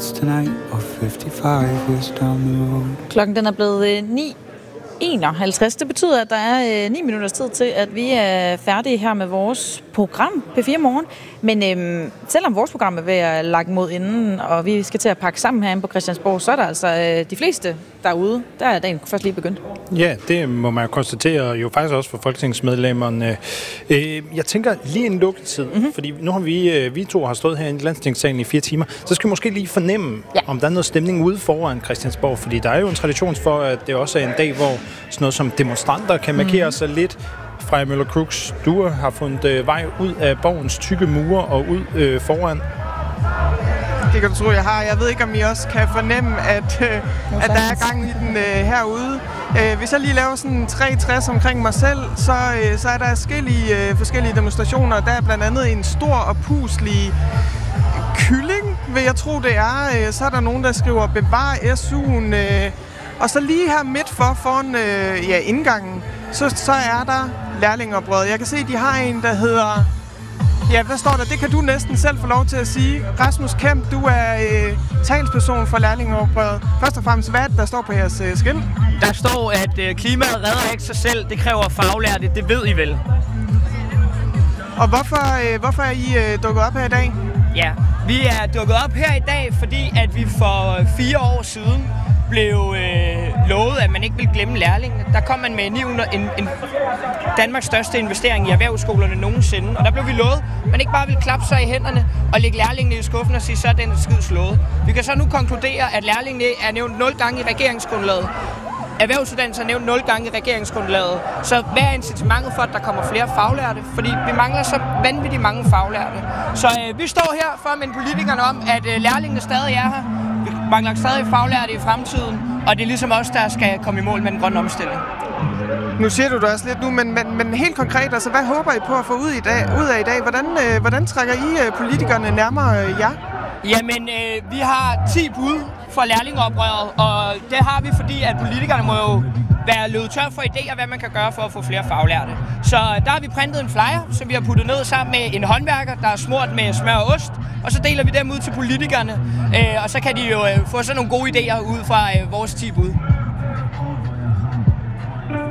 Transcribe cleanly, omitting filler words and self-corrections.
it's tonight or 55 years down the road. Klokken den er blevet 9:51. Det betyder, at der er 9 minutters tid til, at vi er færdige her med vores program P4 Morgen. Men selvom vores program er ved at lagt mod inden, og vi skal til at pakke sammen herinde på Christiansborg, så er der altså de fleste derude. Der er dagen først lige begyndt. Ja, det må man konstatere, jo faktisk også for folketingsmedlemmerne. Jeg tænker lige en lukketid, fordi nu har vi to har stået her i Landstingssalen i 4 timer, så skal vi måske lige fornemme, om der er noget stemning ude foran Christiansborg, fordi der er jo en tradition for, at det også er en dag, hvor sådan noget som demonstranter kan markere sig lidt. Freja Møller Crooks, du har fundet vej ud af borgens tykke mure og ud foran. Det kan du tro, jeg har. Jeg ved ikke, om I også kan fornemme, at der er gang i den herude. Hvis jeg lige laver sådan 360 omkring mig selv, så er der forskellige demonstrationer. Der er blandt andet en stor og puslig kylling, vil jeg tro, det er. Så er der nogen, der skriver, bevar SU'en. Og så lige her midt foran indgangen, så er der lærlingeoprøret. Jeg kan se, de har en, der hedder... Ja, hvad står der? Det kan du næsten selv få lov til at sige. Rasmus Kemp, du er talsperson for lærlingeoprøret. Først og fremmest, hvad er det, der står på jeres skilt? Der står, at klimaet redder ikke sig selv. Det kræver faglærte. Det ved I vel. Og hvorfor er I dukket op her i dag? Ja, vi er dukket op her i dag, fordi at vi for 4 år siden blev lovet, at man ikke ville glemme lærlingene. Der kom man med en Danmarks største investering i erhvervsskolerne nogensinde, og der blev vi lovet, at man ikke bare ville klappe sig i hænderne og lægge lærlingene i skuffen og sige, så er den skid slået. Vi kan så nu konkludere, at lærlingene er nævnt 0 gange i regeringsgrundlaget. Erhvervsuddannelser er nævnt 0 gange i regeringsgrundlaget. Så hvad er incitamentet for, at der kommer flere faglærte? Fordi vi mangler så vanvittigt mange faglærte. Så vi står her for at minde politikerne om, at lærlingene stadig er her. Vi mangler stadig faglærte i fremtiden, og det er ligesom os, der skal komme i mål med den grønne omstilling. Nu siger du det også lidt nu, men helt konkret, altså hvad håber I på at få ud af i dag? Hvordan trækker I politikerne nærmere jer? Jamen, vi har 10 bud for lærlingeoprøret, og det har vi, fordi at politikerne må jo være løbet tør for idéer, hvad man kan gøre for at få flere faglærte. Så der har vi printet en flyer, som vi har puttet ned sammen med en håndværker, der er smurt med smør og ost, og så deler vi dem ud til politikerne, og så kan de jo få sådan nogle gode idéer ud fra vores 10 bud.